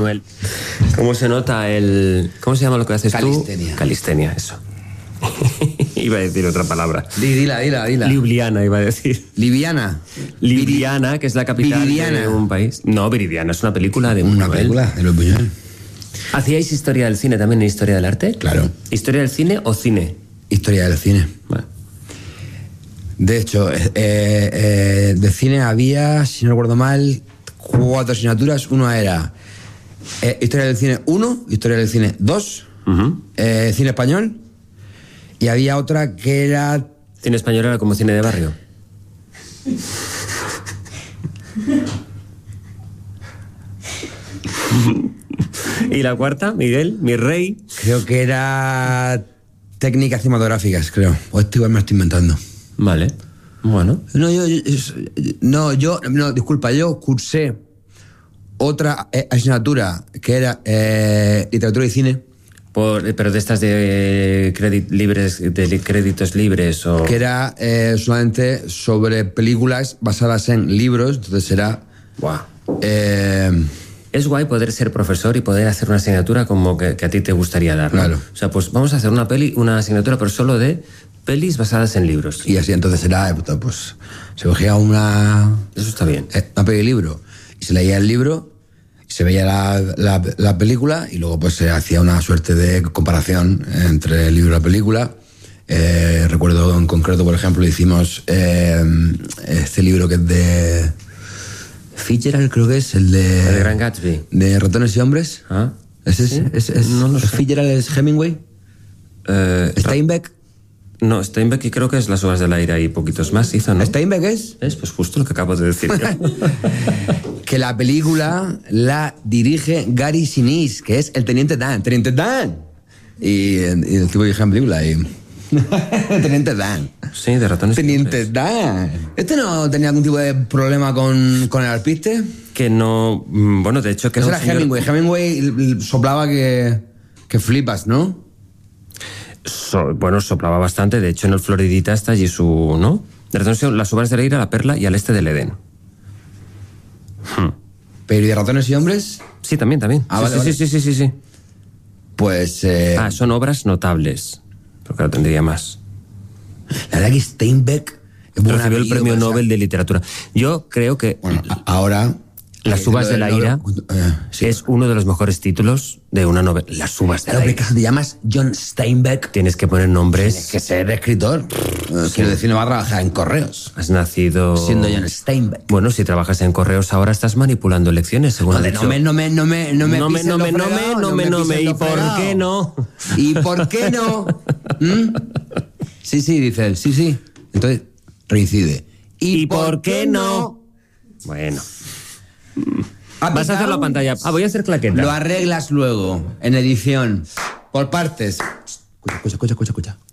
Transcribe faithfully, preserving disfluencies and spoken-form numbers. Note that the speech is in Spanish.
Manuel, ¿cómo se nota el... ¿Cómo se llama lo que haces Calistenia. tú? Calistenia, eso. Iba a decir otra palabra. Di, dila, dila, dila. Ljubljana, iba a decir. Liviana. Ljubljana, que es la capital Viridiana. de un país. No, Viridiana, es una película de Una Buñuel. película de los Buñuel. ¿Hacíais historia del cine también en historia del arte? Claro. ¿Historia del cine o cine? Historia del cine. Vale. De hecho, eh, eh, de cine había, si no recuerdo mal, cuatro asignaturas. Una era eh, Historia del cine uno, Historia del cine dos, Uh-huh. eh, Cine español, y había otra que era... Cine español era como cine de barrio. ¿Y la cuarta, Miguel? Mi rey. Creo que era técnicas cinematográficas, creo. O esto igual me lo estoy inventando. Vale. Bueno. No, yo, yo- no, yo, no, disculpa, yo cursé otra eh, asignatura que era eh, literatura y cine, Por, pero de estas de, crédit libres, de li- créditos libres o... que era eh, solamente sobre películas basadas en libros, entonces era... Buah. eh, Es guay poder ser profesor y poder hacer una asignatura como que, que a ti te gustaría dar, ¿no? Claro. O sea, pues vamos a hacer una peli, una asignatura, pero solo de pelis basadas en libros. y así entonces era, eh, pues, se cogía una, Eso está bien. eh, una peli de libro y se leía el libro, y se veía la, la, la película y luego pues se hacía una suerte de comparación entre el libro y la película. Eh, recuerdo en concreto, por ejemplo, hicimos eh, este libro que es de Fitzgerald, creo que es, el de... El de Gran Gatsby. De Ratones y Hombres. ¿Ah? ¿Es ese? ¿Sí? ¿Es, es, No lo sé. Fitzgerald es Hemingway? Eh, ¿Steinbeck? No, Steinbeck y creo que es Las uvas del aire y poquitos más hizo, ¿no? ¿Steinbeck es? Es pues justo lo que acabo de decir yo. Que la película la dirige Gary Sinise, que es el Teniente Dan. ¡Teniente Dan! Y, y el tipo dirige en película y... Teniente Dan. Sí, de ratones. y Teniente hombres. Dan. ¿Este no tenía algún tipo de problema con, con el alpiste? Que no... mm, Bueno, de hecho que Eso era era un señor- Hemingway. Hemingway l- soplaba que, que flipas, ¿no? So- bueno, soplaba bastante. De hecho, en el Floridita está allí su... ¿No? De ratones, y- Las uvas del aire, la perla y al este del Edén. Pero ¿y de Ratones y Hombres? Sí, también, también. Ah, sí, vale, sí, vale. sí, sí, sí, sí. Pues... eh, Ah, son obras notables. Porque ahora tendría más. la verdad que Steinbeck... es buen Recibió el apellido, premio o sea, Nobel de Literatura. Yo creo que Bueno, a- ahora... Las eh, uvas lo- de la lo- ira eh, sí. es uno de los mejores títulos de una novela. Las uvas de Claro, la pero ira. que si te llamas John Steinbeck, Tienes que poner nombres. tienes que ser escritor. Eh, Quiero decir, no va a trabajar en correos. Has nacido... Siendo John Steinbeck. Bueno, si trabajas en correos ahora estás manipulando elecciones, según ha Joder, dicho. no me, no me, no me, no me No me, pises no lo me, no me, fregado, no me, no me. pises ¿Y lo por fregado. qué no? ¿Y por qué no? ¿Mm? Sí, sí, dice él, sí, sí. Entonces, reincide. ¿Y por qué no? Bueno. ¿Ha Vas a hacer picado? la pantalla. Ah, voy a hacer claqueta. Lo arreglas luego, en edición, por partes. Escucha, escucha, escucha, escucha.